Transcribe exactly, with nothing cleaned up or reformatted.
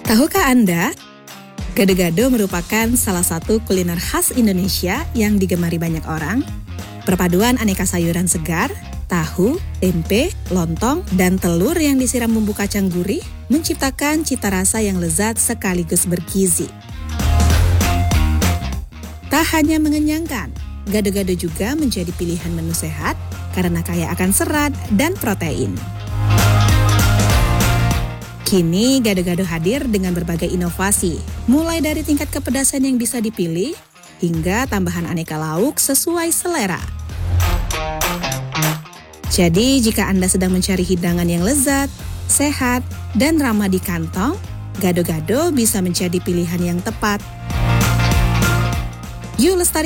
Tahukah Anda, gado-gado merupakan salah satu kuliner khas Indonesia yang digemari banyak orang. Perpaduan aneka sayuran segar, tahu, tempe, lontong, dan telur yang disiram bumbu kacang gurih menciptakan cita rasa yang lezat sekaligus bergizi. Tak hanya mengenyangkan, gado-gado juga menjadi pilihan menu sehat karena kaya akan serat dan protein. Kini, gado-gado hadir dengan berbagai inovasi, mulai dari tingkat kepedasan yang bisa dipilih, hingga tambahan aneka lauk sesuai selera. Jadi, jika Anda sedang mencari hidangan yang lezat, sehat, dan ramah di kantong, gado-gado bisa menjadi pilihan yang tepat. Yuk lestari